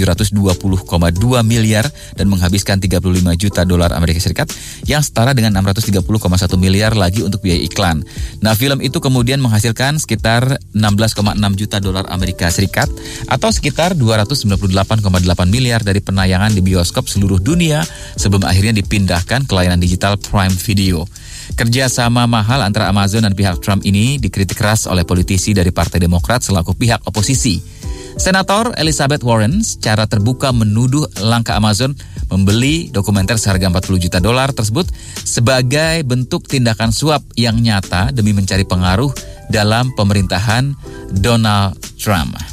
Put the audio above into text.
720,2 miliar dan menghabiskan 35 juta dolar Amerika Serikat yang setara dengan 630,1 miliar lagi untuk biaya iklan. Nah, film itu kemudian menghasilkan sekitar 16,6 juta dolar Amerika Serikat atau sekitar 298,8 miliar dari penayangan di bioskop seluruh dunia sebelum akhirnya dipindahkan ke layanan digital Prime Video. Kerjasama mahal antara Amazon dan pihak Trump ini dikritik keras oleh politisi dari Partai Demokrat selaku pihak oposisi. Senator Elizabeth Warren secara terbuka menuduh langkah Amazon membeli dokumenter seharga 40 juta dolar tersebut sebagai bentuk tindakan suap yang nyata demi mencari pengaruh dalam pemerintahan Donald Trump.